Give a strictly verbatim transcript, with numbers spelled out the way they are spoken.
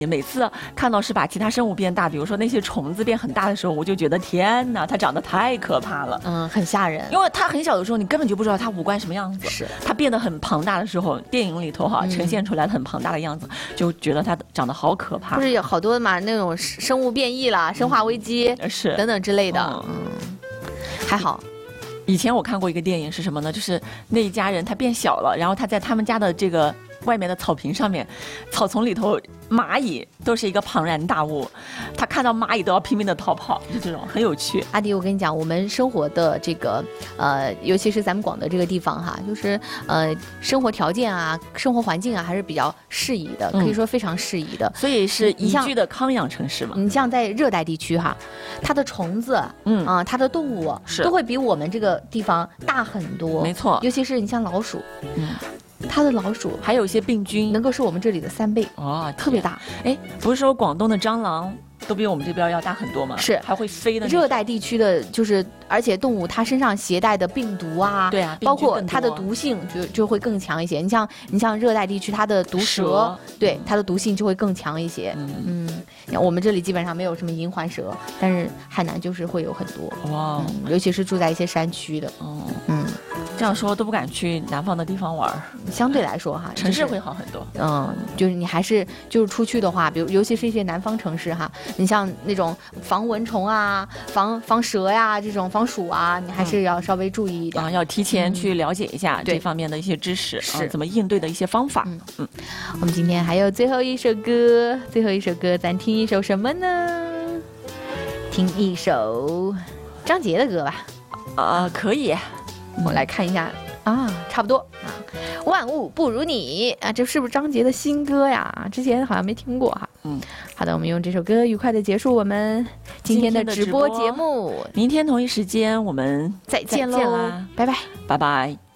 每次看到是把其他生物变大，比如说那些虫子变很大的时候，我就觉得天哪，它长得太可怕了， 嗯，很吓人。 因为它很小的时候，你根本就不知道它五官什么样子。 是， 它变得很庞大的时候，电影里头哈、嗯、呈现出来很庞大的样子，就觉得它长得好可怕。 不是有好多嘛那种生物变异啦、生化危机、嗯、 是等等之类的，嗯，嗯还好。 以前我看过一个电影是什么呢？就是那一家人他变小了，然后他在他们家的这个外面的草坪上面，草丛里头蚂蚁都是一个庞然大物，他看到蚂蚁都要拼命的逃跑，就这种很有趣。 阿迪，我跟你讲，我们生活的这个呃，尤其是咱们广德这个地方哈，就是呃，生活条件啊，生活环境啊，还是比较适宜的，可以说非常适宜的， 嗯、所以是宜居的康养城市嘛。 你像在热带地区哈，它的虫子，嗯啊、呃，它的动物是都会比我们这个地方大很多， 没错。 尤其是你像老鼠， 嗯。 它的老鼠还有一些病菌， 能够是我们这里的三倍哦， 特别大。 哎，不是说广东的蟑螂都比我们这边要大很多吗？ 是， 还会飞的。 热带地区的，就是而且动物它身上携带的病毒啊， 对啊， 包括它的毒性就就会更强一些。你像你像热带地区，它的毒蛇，蛇对它的毒性就会更强一些。嗯嗯，我们这里基本上没有什么银环蛇，但是海南就是会有很多。 哇、 嗯，尤其是住在一些山区的。 哦， 嗯。 这样说都不敢去南方的地方玩， 相对来说哈， 城市会好很多。 嗯，就是你还是就是出去的话，比如尤其是一些南方城市哈，你像那种防蚊虫啊、防防蛇呀、这种防鼠啊，你还是要稍微注意一点、 嗯、啊，要提前去了解一下这方面的一些知识，是、啊、怎么应对的一些方法。嗯嗯， 我们今天还有最后一首歌，最后一首歌咱听一首什么呢？听一首张杰的歌吧。 啊，可以。 我来看一下啊，差不多啊，万物不如你啊，这是不是张杰的新歌呀？之前好像没听过哈。 嗯， 好的，我们用这首歌愉快的结束我们今天的直播节目。 明天同一时间我们再见喽，拜拜， 拜拜。